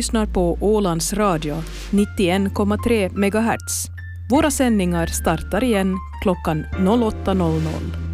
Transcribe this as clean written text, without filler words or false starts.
lyssnar på Ålands Radio 91,3 MHz. Våra sändningar startar igen klockan 08.00.